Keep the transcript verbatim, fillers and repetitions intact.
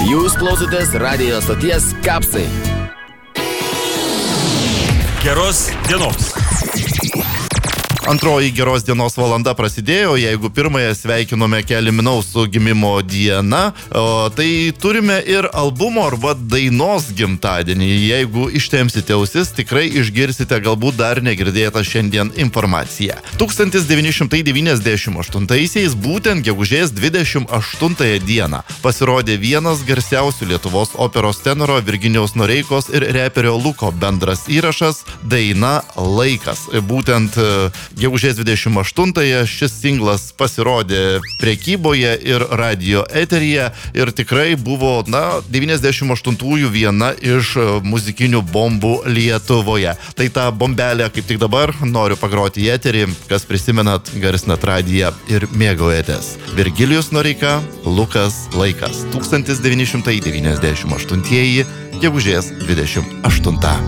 Jūs klausotės radijo stoties Kapsai. Geros dienos. Antroji geros dienos valanda prasidėjo, jeigu pirmąją sveikinome Kelly Minogue su gimimo diena, o tai turime ir albumo arba dainos gimtadienį. Jeigu ištempsite ausis, tikrai išgirsite galbūt dar negirdėtą šiandien informaciją. tūkstantis devyni šimtai devyniasdešimt aštuntaisiais, būtent gegužės dvidešimt aštuntąją dieną, pasirodė vienas garsiausių Lietuvos operos tenoro Virginijaus Noreikos ir reperio Luko bendras įrašas daina Laikas. Būtent gegužės dvidešimt aštuntąją šis singlas pasirodė prekyboje ir radio eteryje ir tikrai buvo, na, devyniasdešimt aštuntųjų viena iš muzikinių bombų Lietuvoje. Tai tą bombelę, kaip tik dabar, noriu pagroti į eterį, kas prisimenat, garsinat radiją ir mėgaujatės. Virgilijus Noreika, Lukas, Laikas. tūkstantis devyni šimtai devyniasdešimt aštuntieji, gegužės dvidešimt aštunta.